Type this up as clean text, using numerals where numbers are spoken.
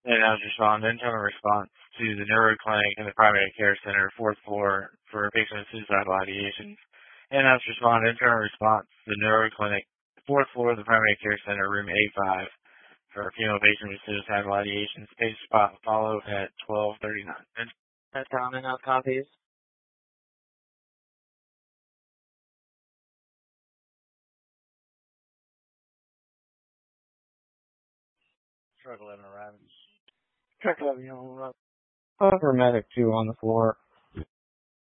And I was responding, internal response to the neuro clinic in the primary care center, fourth floor, for a patient with suicidal ideations. And I was responding, internal response to the neuro clinic, fourth floor of the primary care center, room A5, for a female patient with suicidal ideations. Patient spot follow at 12:39. That's common, enough copies. Truck 11 arriving. Truck 11, Over medic 2 on the floor.